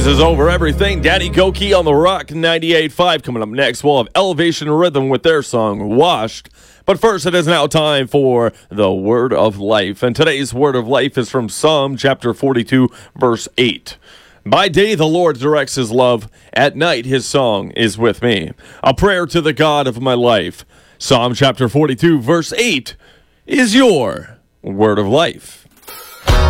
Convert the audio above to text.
is Over Everything. Daddy Goki on the Rock 98.5. Coming up next, we'll have Elevation Rhythm with their song, Washed. But first, it is now time for the Word of Life. And today's Word of Life is from Psalm chapter 42, verse 8. By day the Lord directs his love. At night his song is with me. A prayer to the God of my life. Psalm chapter 42, verse 8 is your Word of Life.